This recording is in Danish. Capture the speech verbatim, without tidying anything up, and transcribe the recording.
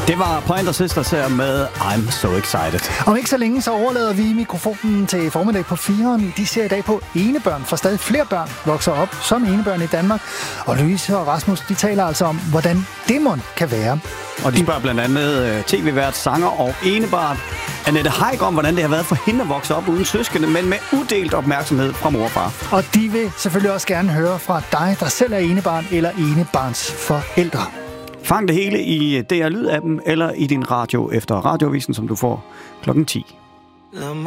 Det var Pointer Sisters her med I'm So Excited. Om ikke så længe, så overlader vi mikrofonen til formiddag på fireren. De ser i dag på enebørn, for stadig flere børn vokser op som enebørn i Danmark. Og Louise og Rasmus, de taler altså om, hvordan det mon kan være. Og de spørger blandt andet tv-vært, sanger og enebarn Annette Heick om, hvordan det har været for hende at vokse op uden søskende, men med udelt opmærksomhed fra mor og far. Og de vil selvfølgelig også gerne høre fra dig, der selv er enebarn eller enebarns forældre. Fang det hele i D R Lyd-appen eller i din radio efter radiovisen, som du får klokken ti.